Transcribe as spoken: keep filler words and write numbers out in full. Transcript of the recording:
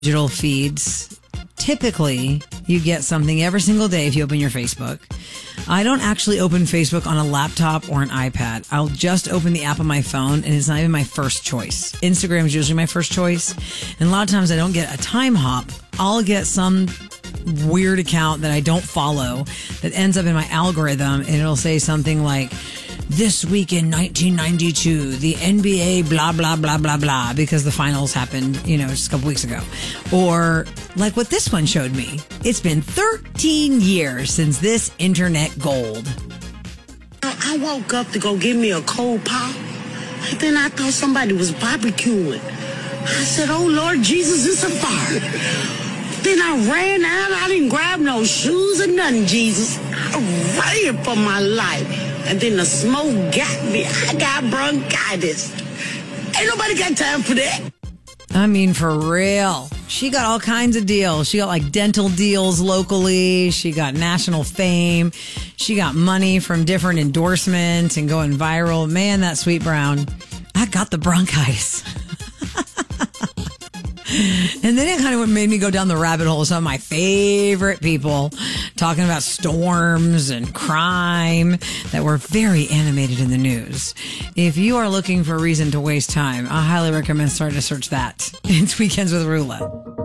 digital feeds. Typically, you get something every single day if you open your Facebook. I don't actually open Facebook on a laptop or an iPad. I'll just open the app on my phone, and it's not even my first choice. Instagram is usually my first choice. And a lot of times I don't get a time hop. I'll get some weird account that I don't follow that ends up in my algorithm, and it'll say something like, this week in nineteen ninety-two, the N B A blah, blah, blah, blah, blah, because the finals happened, you know, just a couple weeks ago. Or like what this one showed me. It's been thirteen years since this internet gold. I woke up to go get me a cold pop, and then I thought somebody was barbecuing. I said, oh, Lord Jesus, it's a fire. Then I ran out. I didn't grab no shoes or nothing, Jesus. I ran for my life. And then the smoke got me. I got bronchitis. Ain't nobody got time for that. I mean, for real. She got all kinds of deals. She got like dental deals locally. She got national fame. She got money from different endorsements and going viral. Man, that Sweet Brown. I got the bronchitis. And then it kind of made me go down the rabbit hole of some of my favorite people talking about storms and crime that were very animated in the news. If you are looking for a reason to waste time, I highly recommend starting to search that. It's Weekends with Rula.